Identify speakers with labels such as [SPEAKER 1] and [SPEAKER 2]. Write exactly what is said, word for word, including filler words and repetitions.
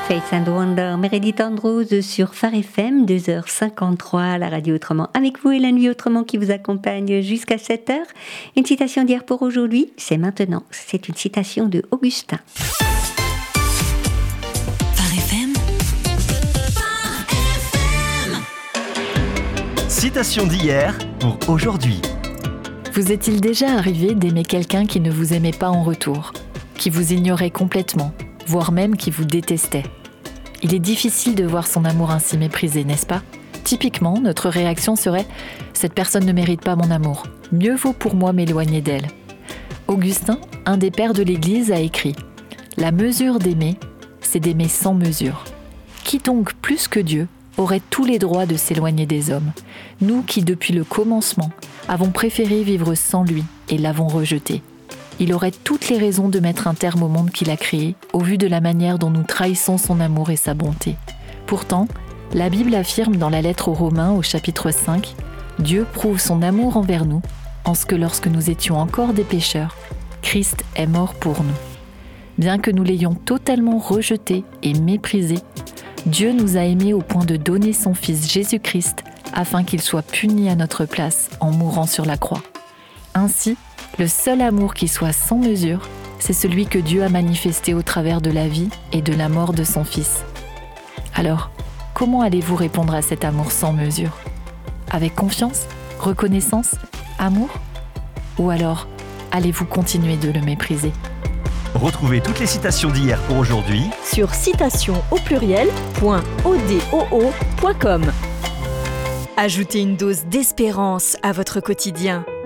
[SPEAKER 1] Faith and Wonder, Meredith Andrews sur Phare F M, deux heures cinquante-trois, la radio Autrement avec vous et la nuit Autrement qui vous accompagne jusqu'à sept heures. Une citation d'hier pour aujourd'hui, c'est maintenant. C'est une citation de Augustin.
[SPEAKER 2] Phare F M. Phare F M.
[SPEAKER 3] Citation d'hier pour aujourd'hui.
[SPEAKER 4] Vous est-il déjà arrivé d'aimer quelqu'un qui ne vous aimait pas en retour, qui vous ignorait complètement, voire même qui vous détestait ? Il est difficile de voir son amour ainsi méprisé, n'est-ce pas ? Typiquement, notre réaction serait « Cette personne ne mérite pas mon amour. Mieux vaut pour moi m'éloigner d'elle. » Augustin, un des pères de l'Église, a écrit « La mesure d'aimer, c'est d'aimer sans mesure. Qui donc, plus que Dieu, aurait tous les droits de s'éloigner des hommes, nous qui, depuis le commencement, avons préféré vivre sans lui et l'avons rejeté. Il aurait toutes les raisons de mettre un terme au monde qu'il a créé, au vu de la manière dont nous trahissons son amour et sa bonté. Pourtant, la Bible affirme dans la lettre aux Romains au chapitre cinq, « Dieu prouve son amour envers nous, en ce que lorsque nous étions encore des pécheurs, Christ est mort pour nous. Bien que nous l'ayons totalement rejeté et méprisé, Dieu nous a aimés au point de donner son Fils Jésus-Christ afin qu'il soit puni à notre place en mourant sur la croix. Ainsi, le seul amour qui soit sans mesure, c'est celui que Dieu a manifesté au travers de la vie et de la mort de son Fils. Alors, comment allez-vous répondre à cet amour sans mesure ? Avec confiance, reconnaissance, amour ? Ou alors, allez-vous continuer de le mépriser ?
[SPEAKER 3] Retrouvez toutes les citations d'hier pour aujourd'hui
[SPEAKER 5] sur citation au pluriel point odoo point com. Ajoutez une dose d'espérance à votre quotidien.